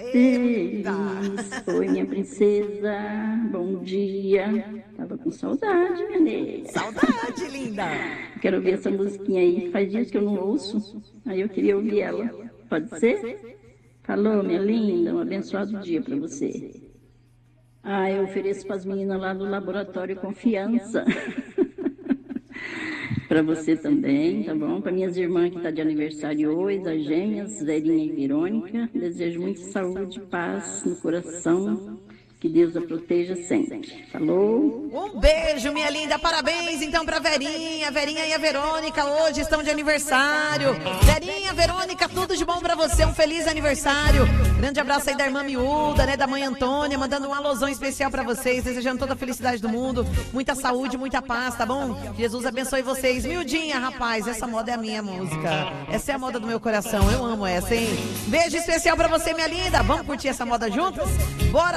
Feliz. Oi, minha princesa. Bom dia. Tava com saudade, minha nega. Saudade, linda. Quero ouvir essa musiquinha aí. Faz dias que eu não ouço. Aí eu queria ouvir ela. Pode ser? Falou, minha linda. Um abençoado dia para você. Ah, eu ofereço para as meninas lá do Laboratório Confiança. Para você também, tá bom? Para minhas irmãs que estão de aniversário hoje, as gêmeas, Zerinha e Verônica. Desejo muita saúde, paz no coração. Que Deus a proteja sempre. Falou? Um beijo, minha linda. Parabéns, então, pra Verinha. Verinha e a Verônica hoje estão de aniversário. Verinha, Verônica, tudo de bom pra você. Um feliz aniversário. Grande abraço aí da irmã miúda, né? Da mãe Antônia. Mandando um alôzão especial pra vocês. Desejando toda a felicidade do mundo. Muita saúde, muita paz, tá bom? Jesus abençoe vocês. Miudinha, rapaz. Essa moda é a minha música. Essa é a moda do meu coração. Eu amo essa, hein? Beijo especial pra você, minha linda. Vamos curtir essa moda juntas? Bora!